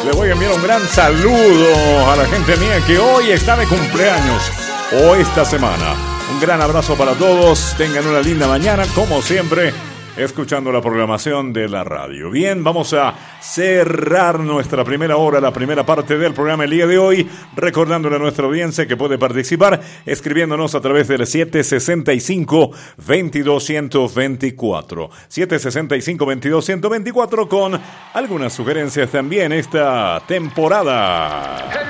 Le voy a enviar un gran saludo a la gente mía que hoy está de cumpleaños o esta semana. Un gran abrazo para todos. Tengan una linda mañana, como siempre, escuchando la programación de la radio. Bien, vamos a cerrar nuestra primera hora, la primera parte del programa el día de hoy, recordándole a nuestra audiencia que puede participar escribiéndonos a través del 765-22124. 765-22124 con algunas sugerencias también esta temporada.